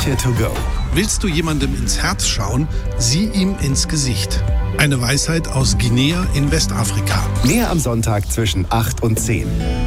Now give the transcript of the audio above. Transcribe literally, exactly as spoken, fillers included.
Kirche to go. Willst du jemandem ins Herz schauen, sieh ihm ins Gesicht. Eine Weisheit aus Guinea in Westafrika. Mehr am Sonntag zwischen acht und zehn.